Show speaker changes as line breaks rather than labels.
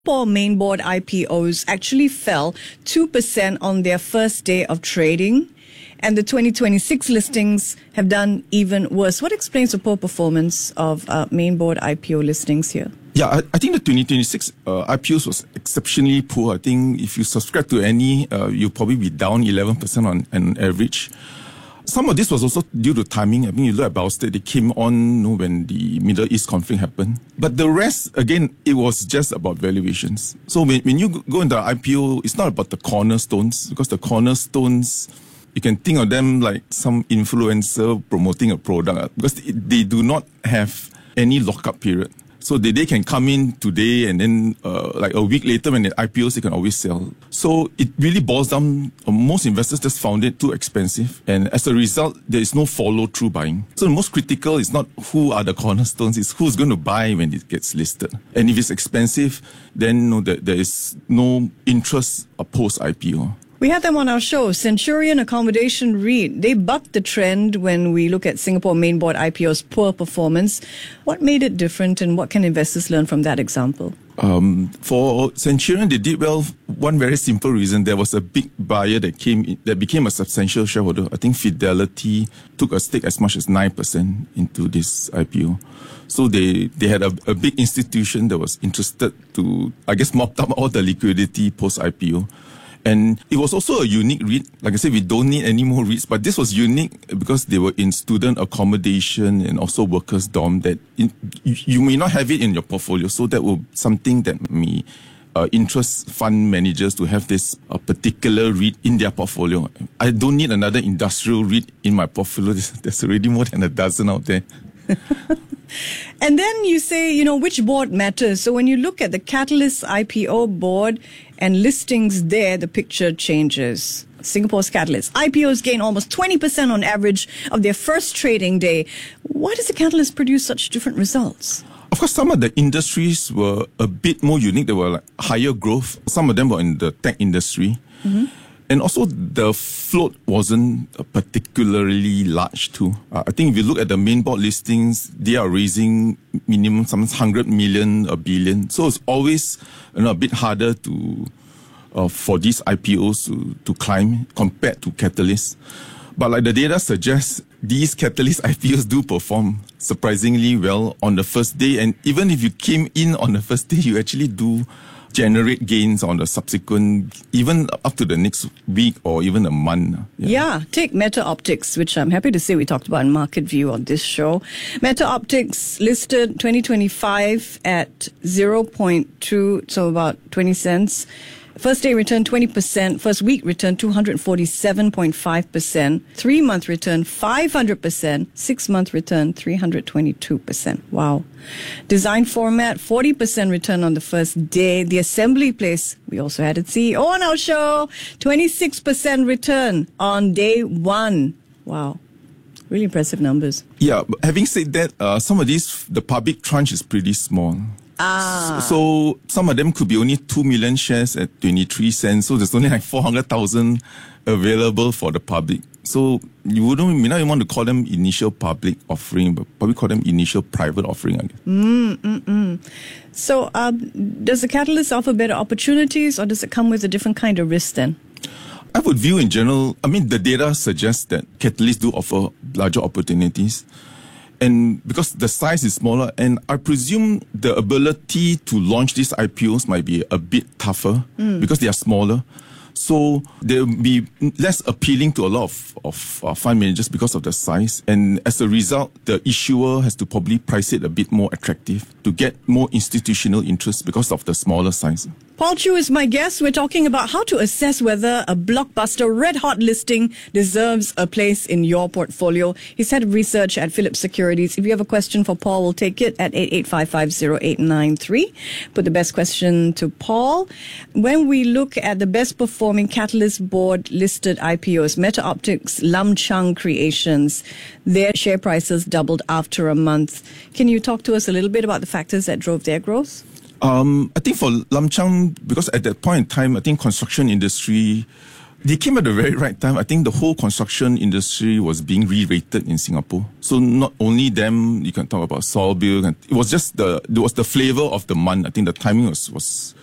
Singapore main board IPOs actually fell 2% on their first day of trading, and the 2026 listings have done even worse. What explains the poor performance of main board IPO listings here?
Yeah, I think the 2026 IPOs was exceptionally poor. I think if you subscribe to any, you'll probably be down 11% on average. Some of this was also due to timing. I mean, you look at Baostate, they came on when the Middle East conflict happened. But the rest, again, it was just about valuations. So when you go into the IPO, it's not about the cornerstones, because the cornerstones, you can think of them like some influencer promoting a product, because they do not have any lockup period. So they can come in today and then like a week later when it IPOs, they can always sell. So it really boils down, most investors just found it too expensive. And as a result, there is no follow-through buying. So the most critical is not who are the cornerstones, it's who's going to buy when it gets listed. And if it's expensive, then there is no interest post-IPO.
We had them on our show, Centurion Accommodation REIT. They bucked the trend when we look at Singapore main board IPO's poor performance. What made it different, and what can investors learn from that example?
For Centurion, they did well. One very simple reason: there was a big buyer that came in, that became a substantial shareholder. I think Fidelity took a stake as much as 9% into this IPO. So they had a big institution that was interested to, I guess, mop up all the liquidity post-IPO. And it was also a unique REIT. Like I said, we don't need any more REITs, but this was unique because they were in student accommodation and also workers' dorm that you may not have it in your portfolio. So that will something that may interest fund managers to have this particular REIT in their portfolio. I don't need another industrial REIT in my portfolio. There's already more than a dozen out there.
And then you say, which board matters. So when you look at the Catalyst IPO board and listings there, the picture changes. Singapore's Catalyst IPOs gain almost 20% on average of their first trading day. Why does the Catalyst produce such different results?
Of course, some of the industries were a bit more unique. They were like higher growth. Some of them were in the tech industry. Mm-hmm. And also, the float wasn't particularly large too. I think if you look at the main board listings, they are raising minimum some 100 million, a billion. So it's always a bit harder for these IPOs to climb compared to Catalyst. But like the data suggests, these Catalyst IPOs do perform surprisingly well on the first day. And even if you came in on the first day, you actually do generate gains on the subsequent, even up to the next week or even a month.
Yeah, take Meta Optics, which I'm happy to say we talked about in Market View on this show. Meta Optics listed 2025 at 0.2, so about 20 cents. First day return 20%, first week return 247.5%, 3-month return 500%, 6-month return 322%. Wow. Design format 40% return on the first day. The assembly place, we also had its CEO on our show, 26% return on day one. Wow. Really impressive numbers.
Yeah, but having said that, some of these, the public tranche is pretty small. So some of them could be only 2 million shares at 23 cents. So there's only like 400,000 available for the public. So you may not even want to call them initial public offering, but probably call them initial private offering, I guess.
So does the Catalyst offer better opportunities, or does it come with a different kind of risk then?
I would view in general, the data suggests that Catalyst do offer larger opportunities. And because the size is smaller, and I presume the ability to launch these IPOs might be a bit tougher because they are smaller. So they'll be less appealing to a lot of fund managers because of the size. And as a result, the issuer has to probably price it a bit more attractive to get more institutional interest because of the smaller size.
Paul Chew is my guest. We're talking about how to assess whether a blockbuster red-hot listing deserves a place in your portfolio. He's head of research at Phillips Securities. If you have a question for Paul, we'll take it at 88550893. Put the best question to Paul. When we look at the best performing Catalyst board listed IPOs, Meta Optics, Lam Chang Creations, their share prices doubled after a month. Can you talk to us a little bit about the factors that drove their growth?
I think for Lam Chang, because at that point in time, I think construction industry, they came at the very right time. I think the whole construction industry was being re-rated in Singapore. So not only them, you can talk about Solbil. It was just the flavor of the month. I think the timing was